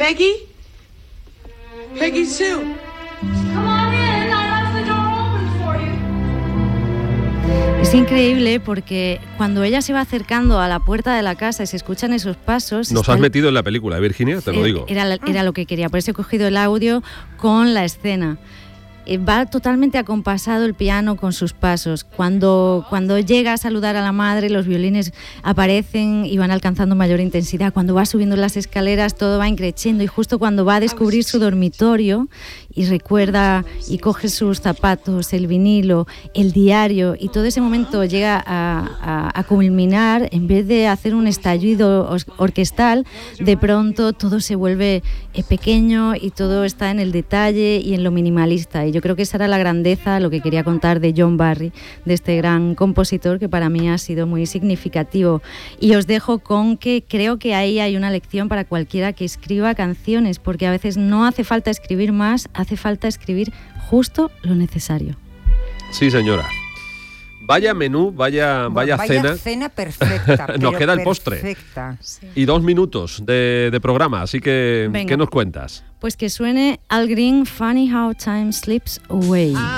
Peggy? Peggy Sue. Come on in, I left the door open for you. Es increíble porque cuando ella se va acercando a la puerta de la casa y se escuchan esos pasos... Nos has metido en la película, Virginia, te lo digo. Era lo que quería, por eso he cogido el audio con la escena. Va totalmente acompasado el piano con sus pasos. Cuando llega a saludar a la madre, los violines aparecen y van alcanzando mayor intensidad. Cuando va subiendo las escaleras, todo va increciendo, y justo cuando va a descubrir su dormitorio y recuerda y coge sus zapatos, el vinilo, el diario, y todo ese momento llega a culminar, en vez de hacer un estallido orquestal, de pronto todo se vuelve pequeño y todo está en el detalle y en lo minimalista. Y yo creo que esa era la grandeza, lo que quería contar de John Barry, de este gran compositor que para mí ha sido muy significativo. Y os dejo con que creo que ahí hay una lección para cualquiera que escriba canciones, porque a veces no hace falta escribir más, hace falta escribir justo lo necesario. Sí, señora. Vaya menú, vaya cena. Cena perfecta. Nos queda el postre. Perfecta. Sí. Y 2 minutos de programa, así que, venga, ¿qué nos cuentas? Pues que suene Al Green, Funny How Time Slips Away.